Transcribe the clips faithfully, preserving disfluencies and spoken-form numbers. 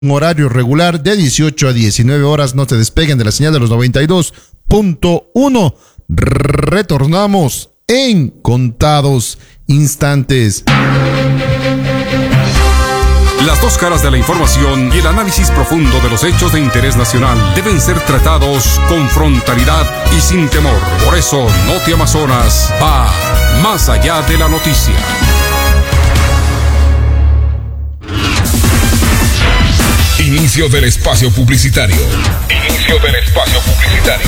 horario regular de dieciocho a diecinueve horas. No se despeguen de la señal de los noventa y dos punto uno. Retornamos en contados instantes. Las dos caras de la información y el análisis profundo de los hechos de interés nacional deben ser tratados con frontalidad y sin temor. Por eso, Noti Amazonas va más allá de la noticia. Inicio del espacio publicitario. Inicio del espacio publicitario.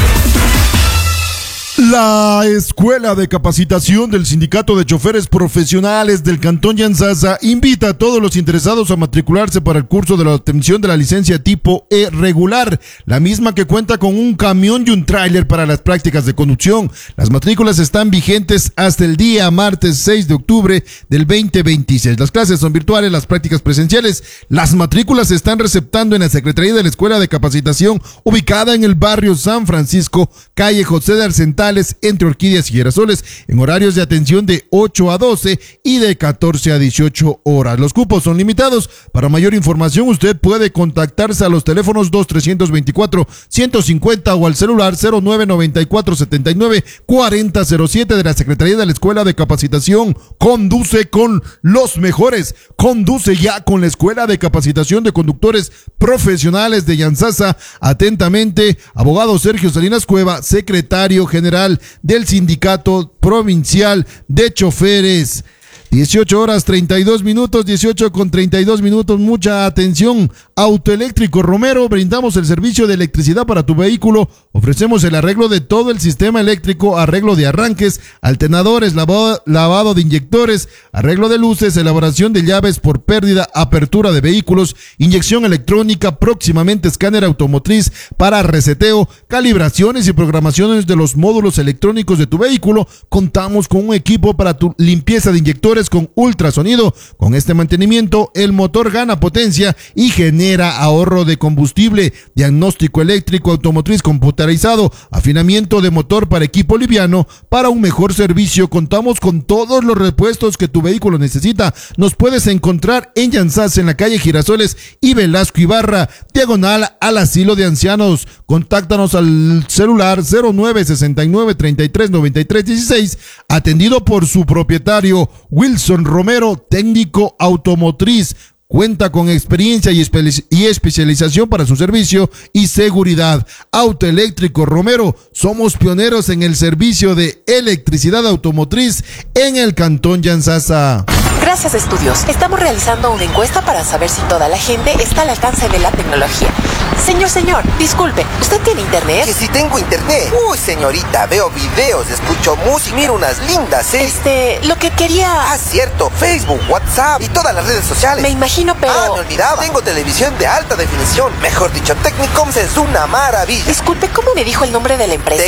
La Escuela de Capacitación del Sindicato de Choferes Profesionales del Cantón Yantzaza invita a todos los interesados a matricularse para el curso de la obtención de la licencia tipo E regular, la misma que cuenta con un camión y un tráiler para las prácticas de conducción. Las matrículas están vigentes hasta el día martes seis de octubre del veinte veintiséis. Las clases son virtuales, las prácticas presenciales. Las matrículas se están receptando en la Secretaría de la Escuela de Capacitación, ubicada en el barrio San Francisco, calle José de Arcentales, entre Orquídeas y Girasoles, en horarios de atención de ocho a doce y de catorce a dieciocho horas. Los cupos son limitados. Para mayor información, usted puede contactarse a los teléfonos dos tres dos cuatro, uno cinco o al celular cero nueve nueve cuatro siete nueve cuatro cero cero siete de la Secretaría de la Escuela de Capacitación. Conduce con los mejores. Conduce ya con la Escuela de Capacitación de Conductores Profesionales de Yantzaza. Atentamente, abogado Sergio Salinas Cueva, secretario general del Sindicato Provincial de Choferes. dieciocho horas treinta y dos minutos, dieciocho con treinta y dos minutos. Mucha atención. Autoeléctrico Romero, brindamos el servicio de electricidad para tu vehículo. Ofrecemos el arreglo de todo el sistema eléctrico, arreglo de arranques, alternadores, lavado, lavado de inyectores, arreglo de luces, elaboración de llaves por pérdida, apertura de vehículos, inyección electrónica, próximamente escáner automotriz para reseteo, calibraciones y programaciones de los módulos electrónicos de tu vehículo. Contamos con un equipo para tu limpieza de inyectores con ultrasonido. Con este mantenimiento, el motor gana potencia y genera ahorro de combustible. Diagnóstico eléctrico automotriz computarizado, afinamiento de motor para equipo liviano. Para un mejor servicio, contamos con todos los repuestos que tu vehículo necesita. Nos puedes encontrar en Yantzaza, en la calle Girasoles y Velasco Ibarra, diagonal al asilo de ancianos. Contáctanos al celular cero nueve sesenta y nueve treinta y tres noventa y tres dieciséis, atendido por su propietario Wilson Romero, técnico automotriz. Cuenta con experiencia y, espe- y especialización para su servicio y seguridad. Autoeléctrico Romero, somos pioneros en el servicio de electricidad automotriz en el Cantón Yantzaza. Gracias, estudios. Estamos realizando una encuesta para saber si toda la gente está al alcance de la tecnología. Señor, señor, disculpe, ¿usted tiene internet? Que si tengo internet. Uy, señorita, veo videos, escucho música, miro unas lindas series. Este, lo que quería... Ah, cierto, Facebook, WhatsApp y todas las redes sociales. Me imagino, pero... Ah, me olvidaba. Tengo televisión de alta definición. Mejor dicho, Technicoms es una maravilla. Disculpe, ¿cómo me dijo el nombre de la empresa?